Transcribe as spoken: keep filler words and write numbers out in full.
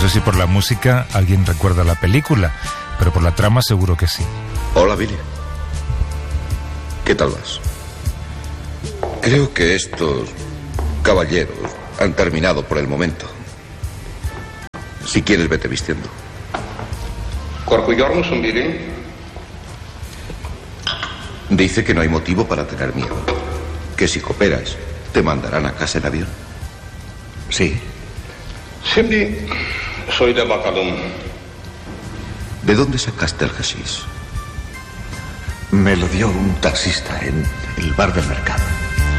sé si por la música alguien recuerda la película, pero por la trama seguro que sí. Hola, Billy. ¿Qué tal vas? Creo que estos caballeros han terminado por el momento. Si quieres, vete vistiendo. Korkuyormusun, Billy? Dice que no hay motivo para tener miedo. Que si cooperas, te mandarán a casa en avión. Sí. Şimdi söyle bakalım. ¿De dónde sacaste el hashish? Me lo dio un taxista en el bar del mercado.